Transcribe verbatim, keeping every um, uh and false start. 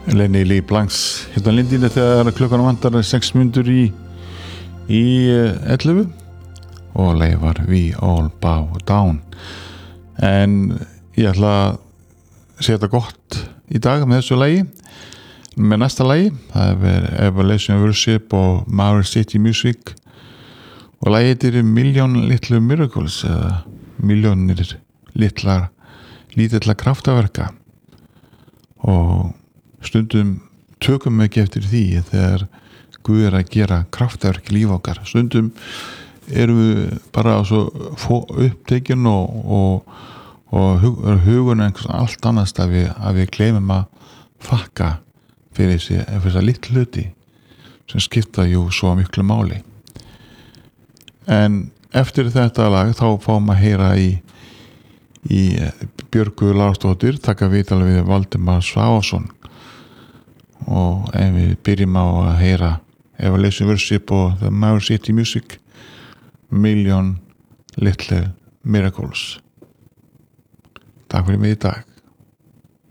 Lenny Lee Blanks hérna lindinni þegar klukkan vantar sex mínútur í í ellefu og lagið var We All Bow Down. En ég ætla að segja þetta gott í dag með þessu lagi. Með næsta lagi, það er Evolution Worship og Maverick City Music og lagið er Million Little Miracles eða miljónir litlar lítilla kraftaverka og stundum tökum við ekki eftir því þegar Guð er að gera kraftaverk í líf okkar. Stundum erum við bara svo upptekin og, og, og hug, hugun einhvers allt annars að við, að við gleymum að þakka fyrir þessi, fyrir þessi litlu hluti sem skipta jú svo miklu máli. En eftir þetta lag þá fáum að heyra í, í Björgu Lárusdóttir taka viðtal við Valdimar Svávason og ef við byrjum á að heyra Evolution Worship og The Maverick City Music Million Little Miracles. Takk fyrir mig í dag.